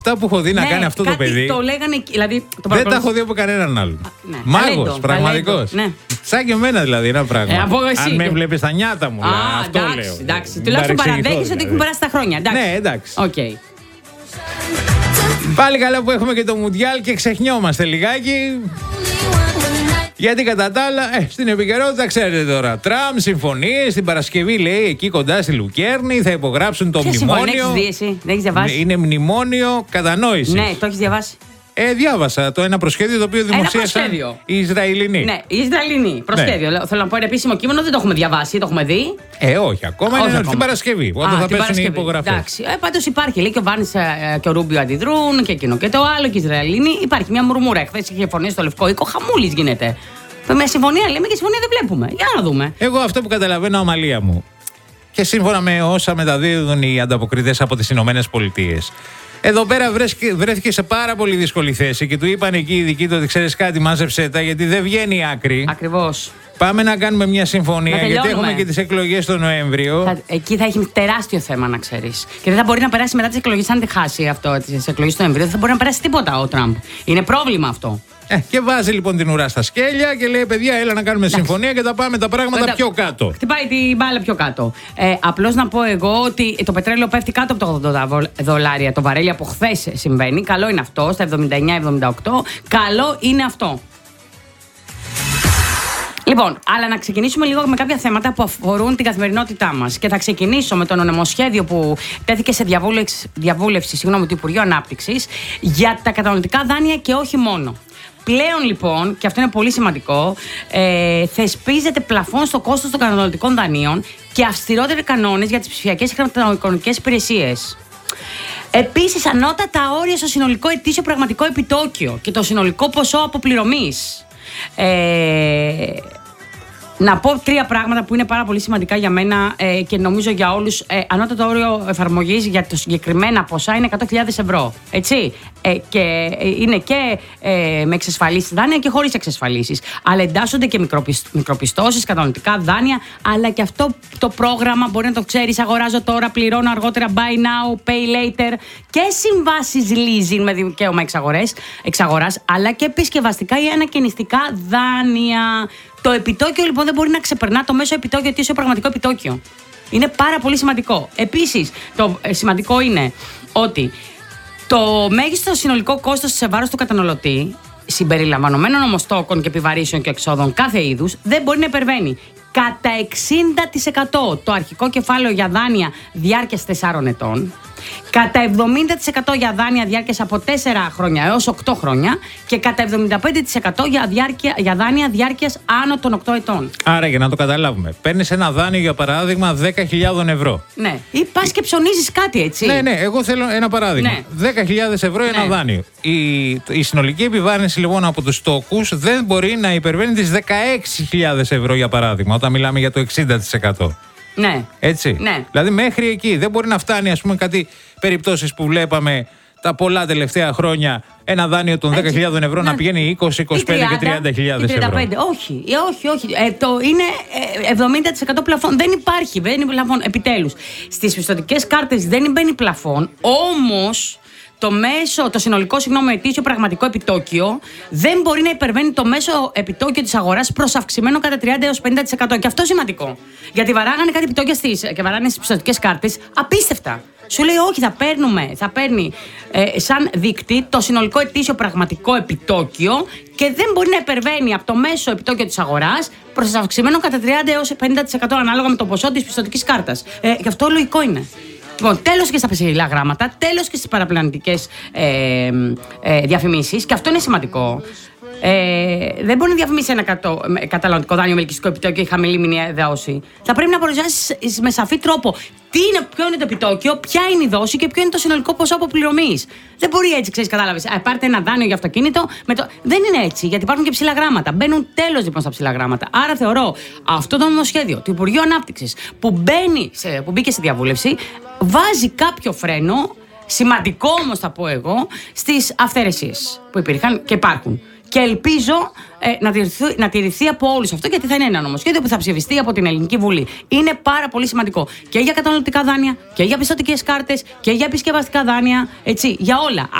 Αυτά που έχω δει να κάνει αυτό το παιδί. Το λέγανε, δηλαδή, δεν τα έχω δει από κανέναν άλλον. Ναι. Μάγος, πραγματικός. Ναι. Σαν και εμένα δηλαδή ένα πράγμα. Αν με βλέπεις στα νιάτα μου, αυτό λέω. Εντάξει, τουλάχιστον παραδέχεσαι ότι έχουν περάσει τα χρόνια. Ναι, εντάξει. Okay. Πάλι καλά που έχουμε και το Μουντιάλ και ξεχνιόμαστε λιγάκι. Γιατί κατά τα άλλα, στην επικαιρότητα ξέρετε τώρα. Τραμπ συμφωνεί την Παρασκευή, λέει, εκεί κοντά στη Λουκέρνη, θα υπογράψουν το μνημόνιο. Δεν έχεις διαβάσει. Είναι μνημόνιο κατανόησης. Ναι, το έχεις διαβάσει. Διάβασα το ένα προσχέδιο το οποίο δημοσίευσαν οι Ισραηλινοί. Ναι, οι Ισραηλινοί. Προσχέδιο. Ναι. Θέλω να πω ένα επίσημο κείμενο, δεν το έχουμε διαβάσει, το έχουμε δει. Όχι, ακόμα είναι την Παρασκευή. Όταν θα πέσουν οι υπογραφές. Εντάξει. Πάντως υπάρχει. Λέει και ο Βάνης και ο Ρούμπιο αντιδρούν και εκείνο και το άλλο και οι Ισραηλινοί. Υπάρχει μια μουρμούρα. Χθες είχε φωνήσει στο Λευκό Οίκο, χαμούλης γίνεται. Με συμφωνία λέμε και συμφωνία δεν βλέπουμε. Για να δούμε. Εγώ αυτό που καταλαβαίνω, αμαλία μου. Και σύμφωνα με όσα μεταδίδουν οι ανταποκριτές από τις Ηνωμένες Πολιτείες. Εδώ πέρα βρέθηκε σε πάρα πολύ δύσκολη θέση και του είπαν εκεί οι ειδικοί του ότι ξέρεις κάτι, μάζεψέ τα γιατί δεν βγαίνει η άκρη. Ακριβώς. Πάμε να κάνουμε μια συμφωνία γιατί έχουμε και τις εκλογές τον Νοέμβριο. Εκεί θα έχει τεράστιο θέμα να ξέρεις. Και δεν θα μπορεί να περάσει μετά τις εκλογές, αν δεν χάσει αυτό τις εκλογές του Νοεμβρίου, δεν θα μπορεί να περάσει τίποτα ο Τραμπ. Είναι πρόβλημα αυτό. Και βάζει λοιπόν την ουρά στα σκέλια και λέει: παιδιά, έλα να κάνουμε συμφωνία και θα πάμε τα πράγματα πιο κάτω. Χτυπάει την μπάλα πιο κάτω. Απλώς να πω εγώ ότι το πετρέλαιο πέφτει κάτω από τα $80 το βαρέλι από χθες συμβαίνει. Καλό είναι αυτό, στα 79-78. Καλό είναι αυτό. Λοιπόν, αλλά να ξεκινήσουμε λίγο με κάποια θέματα που αφορούν την καθημερινότητά μας. Και θα ξεκινήσω με το νομοσχέδιο που τέθηκε σε διαβούλευση του Υπουργείου Ανάπτυξης για τα καταναλωτικά δάνεια και όχι μόνο. Πλέον λοιπόν, και αυτό είναι πολύ σημαντικό, θεσπίζεται πλαφόν στο κόστος των καταναλωτικών δανείων και αυστηρότεροι κανόνες για τις ψηφιακές χρηματοοικονομικές υπηρεσίες. Επίσης, ανώτατα όρια στο συνολικό ετήσιο πραγματικό επιτόκιο και το συνολικό ποσό αποπληρωμής. Να πω τρία πράγματα που είναι πάρα πολύ σημαντικά για μένα και νομίζω για όλους. Ανώτατο όριο εφαρμογής για το συγκεκριμένα ποσά είναι 100.000 ευρώ. Έτσι. Και είναι και με εξασφαλίσεις δάνεια και χωρίς εξασφαλίσεις. Αλλά εντάσσονται και μικροπιστώσεις, κατανοητικά δάνεια. Αλλά και αυτό το πρόγραμμα μπορεί να το ξέρεις. Αγοράζω τώρα, πληρώνω αργότερα. Buy now, pay later. Και συμβάσεις leasing με δικαίωμα εξαγοράς. Αλλά και επισκευαστικά ή ανακαινιστικά δάνεια. Το επιτόκιο λοιπόν δεν μπορεί να ξεπερνά το μέσο επιτόκιο ετήσιο πραγματικό επιτόκιο. Είναι πάρα πολύ σημαντικό. Επίσης, το σημαντικό είναι ότι το μέγιστο συνολικό κόστος σε βάρος του καταναλωτή, συμπεριλαμβανομένων ομοστόκων και επιβαρύσεων και εξόδων κάθε είδους, δεν μπορεί να υπερβαίνει κατά 60% το αρχικό κεφάλαιο για δάνεια διάρκειας 4 ετών, κατά 70% για δάνεια διάρκειας από 4 χρόνια έως 8 χρόνια και κατά 75% για δάνεια διάρκειας άνω των 8 ετών. Άρα, για να το καταλάβουμε, παίρνεις ένα δάνειο για παράδειγμα 10.000 ευρώ. Ναι. Ή πας και ψωνίζεις κάτι, έτσι. Ναι, εγώ θέλω ένα παράδειγμα. Ναι. 10.000 ευρώ ένα δάνειο. Η συνολική επιβάρυνση λοιπόν από τους τόκους δεν μπορεί να υπερβαίνει τις 16.000 ευρώ για παράδειγμα, όταν μιλάμε για το 60%. Ναι. Έτσι. Ναι. Δηλαδή μέχρι εκεί δεν μπορεί να φτάνει, ας πούμε, κάτι περιπτώσεις που βλέπαμε τα πολλά τελευταία χρόνια, ένα δάνειο των 10.000 ευρώ να πηγαίνει 20, 25 και 30.000 ευρώ. Όχι. Είναι 70% πλαφόν. Δεν υπάρχει πλαφόν, επιτέλους. Στις πιστωτικές κάρτες δεν μπαίνει πλαφόν, όμως το συνολικό ετήσιο πραγματικό επιτόκιο δεν μπορεί να υπερβαίνει το μέσο επιτόκιο της αγοράς προς αυξημένο κατά 30 έως 50%. Και αυτό σημαντικό. Γιατί βαράγανε κάτι επιτόκια και βαράνε στις πιστωτικές κάρτες απίστευτα. Σου λέει όχι, θα παίρνει σαν δείκτη το συνολικό ετήσιο πραγματικό επιτόκιο και δεν μπορεί να υπερβαίνει από το μέσο επιτόκιο της αγοράς προς αυξημένο κατά 30 έως 50% ανάλογα με το ποσό της πιστωτικής κάρτας. Γι' αυτό λογικό είναι. Λοιπόν, τέλος και στα ψηλά γράμματα, τέλος και στις παραπλανητικές διαφημίσεις, και αυτό είναι σημαντικό. Δεν μπορεί να διαφημίσει ένα καταναλωτικό δάνειο με ελκυστικό επιτόκιο ή χαμηλή μηνιαία δόση. Θα πρέπει να παρουσιάσει με σαφή τρόπο ποιο είναι το επιτόκιο, ποια είναι η δόση και ποιο είναι το συνολικό ποσό αποπληρωμής. Δεν μπορεί έτσι, ξέρεις, κατάλαβες. Πάρτε ένα δάνειο για αυτοκίνητο. Δεν είναι έτσι, γιατί υπάρχουν και ψηλά γράμματα. Μπαίνουν τέλος λοιπόν στα ψηλά γράμματα. Άρα θεωρώ αυτό το νομοσχέδιο του Υπουργείου Ανάπτυξης που μπήκε στη διαβούλευση βάζει κάποιο φρένο Σημαντικό όμως, θα πω εγώ, στις αυθαιρεσίες που υπήρχαν και υπάρχουν. Και ελπίζω να τηρηθεί από όλους αυτό, γιατί θα είναι ένα νομοσχέδιο που θα ψηφιστεί από την Ελληνική Βουλή. Είναι πάρα πολύ σημαντικό και για καταναλωτικά δάνεια και για πιστωτικές κάρτες και για επισκευαστικά δάνεια. Έτσι, για όλα.